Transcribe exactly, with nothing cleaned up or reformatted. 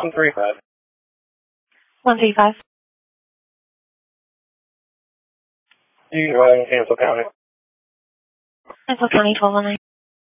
one three five. one three five. You can go ahead and cancel county. Cancel County twelve oh nine.